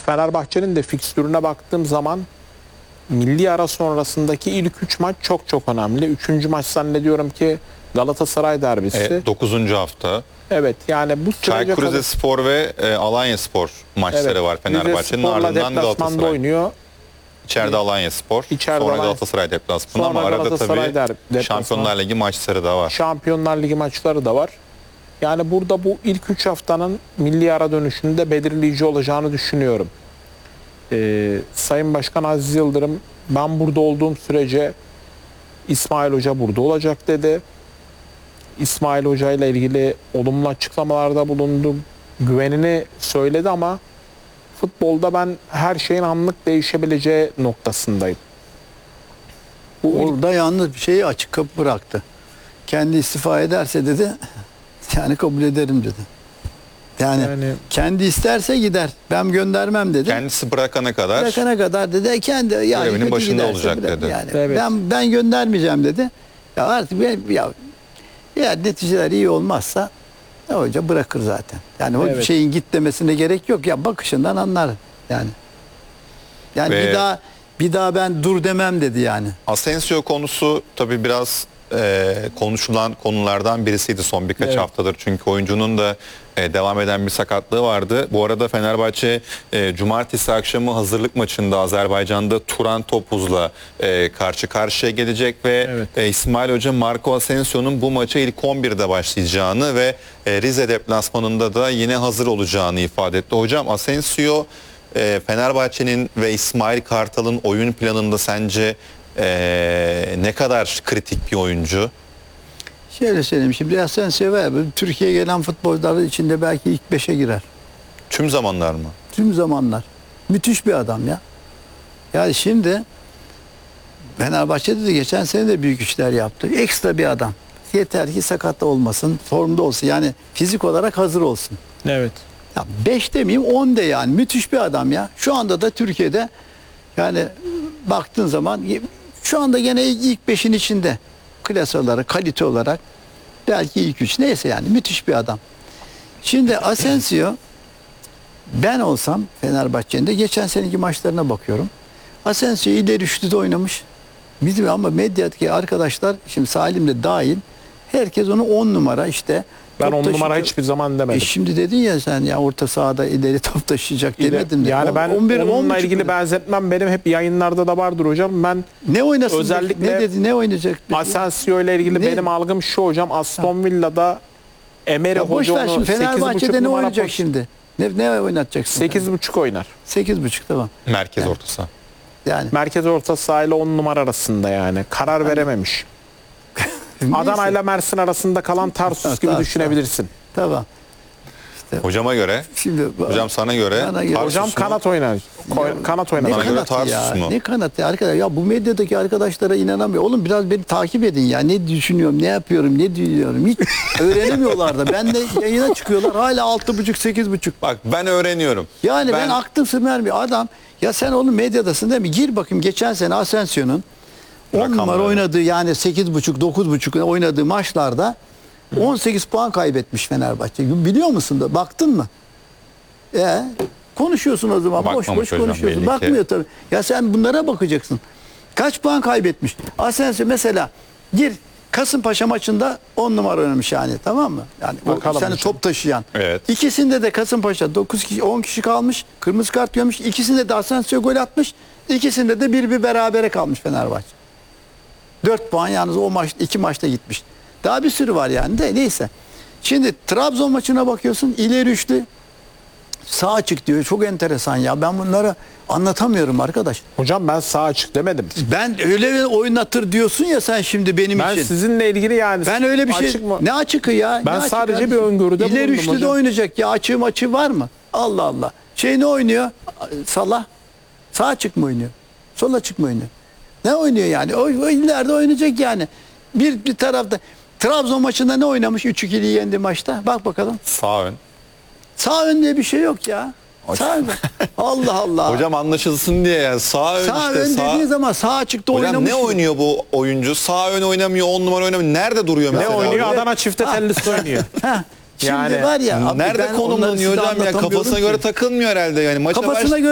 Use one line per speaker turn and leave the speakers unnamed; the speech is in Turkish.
Fenerbahçe'nin de fikstürüne baktığım zaman milli ara sonrasındaki ilk 3 maç çok önemli. 3. maç zannediyorum ki Galatasaray derbisi.
9. hafta.
Evet, yani bu sürece
Çaykur
kadar...
Rizespor ve Alanyaspor maçları var Fenerbahçe'nin, ardından Galatasaray.
oynuyor.
İçeride Alanyaspor, sonra Galatasaray deplasmanı, ama arada tabii Şampiyonlar Ligi maçları da var.
Şampiyonlar Ligi maçları da var. Yani burada bu ilk 3 haftanın milli ara dönüşünde belirleyici olacağını düşünüyorum. Sayın Başkan Aziz Yıldırım, ben burada olduğum sürece İsmail Hoca burada olacak dedi. İsmail Hoca ile ilgili olumlu açıklamalarda bulundu. Güvenini söyledi ama futbolda ben her şeyin anlık değişebileceği noktasındayım.
Orada yalnız bir şeyi açık kapı bıraktı. Kendi istifa ederse dedi, yani kabul ederim dedi. Yani kendi isterse gider. Ben göndermem dedi.
Kendisi bırakana kadar.
Bırakana kadar dedi. Kendi yani
görevinin başında olacak dedi.
Yani
evet.
ben göndermeyeceğim dedi. Ya artık eğer neticeler iyi olmazsa hoca bırakır zaten. Yani o şeyin git demesine gerek yok. Ya bakışından anlar yani. Yani bir daha ben dur demem dedi yani.
Asensio konusu tabii biraz konuşulan konulardan birisiydi son birkaç haftadır. Çünkü oyuncunun da devam eden bir sakatlığı vardı. Bu arada Fenerbahçe cumartesi akşamı hazırlık maçında Azerbaycan'da Turan Topuz'la karşı karşıya gelecek ve İsmail Hoca Marco Asensio'nun bu maça ilk 11'de başlayacağını ve Rize deplasmanında da yine hazır olacağını ifade etti. Hocam, Asensio Fenerbahçe'nin ve İsmail Kartal'ın oyun planında sence ne kadar kritik bir oyuncu?
Şöyle söyleyeyim, şimdi Asensio Türkiye'ye gelen futbolcuların içinde belki ilk 5'e girer.
Tüm zamanlar mı?
Tüm zamanlar. Müthiş bir adam ya. Yani şimdi Fenerbahçe'de de geçen sene de büyük işler yaptı. Ekstra bir adam. Yeter ki sakat olmasın, formda olsun. Yani fizik olarak hazır olsun.
Evet.
Ya 5 demeyeyim, 10 de yani. Müthiş bir adam ya. Şu anda da Türkiye'de yani baktığın zaman şu anda gene ilk 5'in içinde. Klas olarak, kalite olarak belki ilk 3. Neyse yani müthiş bir adam. Şimdi Asensio, ben olsam Fenerbahçe'nin de geçen seneki maçlarına bakıyorum. Asensio ileri üçlüde oynamış. Bizim ama medyadaki arkadaşlar, şimdi Salim de dahil, herkes onu 10 numara işte.
Ben 10 numara hiçbir zaman demedim.
Şimdi dedin ya sen, ya orta sahada ileri top taşıyacak demedin.
Yani ben onunla ilgili benzetmem benim hep yayınlarda da vardır hocam. Ben
ne oynasın?
Özellikle
ne dedi? Ne oynayacak?
Asensio ile ilgili benim algım şu hocam. Aston Villa'da Emery Hoca onu
Fenerbahçe'de ne oynayacak şimdi? Ne oynatacaksın?
8.5 oynar.
8.5 tamam.
Merkez orta saha.
Yani
merkez orta saha ile 10 numara arasında yani. Karar verememiş. Adana ile Mersin arasında kalan Tarsus gibi düşünebilirsin.
Tamam.
Hocama göre,
şimdi
hocam sana göre,
hocam kanat oynar. Kanat oynar.
Bana göre Tarsus mu?
Ne kanatı arkadaş? Ya bu medyadaki arkadaşlara inanamıyor. Oğlum biraz beni takip edin ya. Ne düşünüyorum, ne yapıyorum, ne diyorum. Hiç öğrenemiyorlar da. Ben de yayına çıkıyorlar. Hala 6.5, 8.5.
Bak ben öğreniyorum.
Yani ben aklım sırmıyor. Adam, ya sen oğlum medyadasın değil mi? Gir bakayım, geçen sene Asensio'nun 10 numara oynadığı, yani 8.5, 9.5 oynadığı maçlarda 18 puan kaybetmiş Fenerbahçe. Biliyor musun da? Baktın mı? Konuşuyorsun o zaman. Boş boş konuşuyorsun. Bakmıyor tabii. Ya sen bunlara bakacaksın. Kaç puan kaybetmiş? Asensio mesela gir Kasımpaşa maçında 10 numara oynamış yani, tamam mı? Yani o seni top taşıyan.
Evet.
İkisinde de Kasımpaşa 9 kişi 10 kişi kalmış. Kırmızı kart görmüş. İkisinde de Asensio gol atmış. İkisinde de bir berabere kalmış Fenerbahçe. 4 puan yalnız o maç, 2 maçta gitmiş. Daha bir sürü var yani de neyse. Şimdi Trabzon maçına bakıyorsun, ileri üçlü sağ açık diyor. Çok enteresan ya. Ben bunları anlatamıyorum arkadaş.
Hocam ben sağ açık demedim.
Ben öyle oynatır diyorsun ya sen şimdi benim için.
Ben sizinle ilgili yani.
Ben öyle bir şey. Ne açıkı ya?
Ben
ne
sadece
açık
bir öngörüde
İleri
bulundum
üçlü
hocam.
de oynayacak ya. Açığı var mı? Allah Allah. Ne oynuyor? Salah. Sağ açık mı oynuyor? Sol açık mı oynuyor? Ne oynuyor yani? O ileride oynayacak yani. Bir tarafta Trabzon maçında ne oynamış? 3-2'li yendi maçta. Bak bakalım.
Sağ ön.
Sağ ön diye bir şey yok ya. Sağ ön. Allah Allah.
Hocam anlaşılsın diye yani sağ ön
sağ
işte.
Ön dediğin zaman sağ açıkta
hocam
oynamış.
ne oynuyor bu oyuncu? Sağ ön oynamıyor, 10 numara oynamıyor. Nerede duruyor mesela?
Ne oynuyor? Adana çifte tellisi oynuyor.
Şimdi
yani
var ya.
Nerede konumlanıyor hocam ya? Kafasına göre takılmıyor herhalde yani. Maça
kafasına göre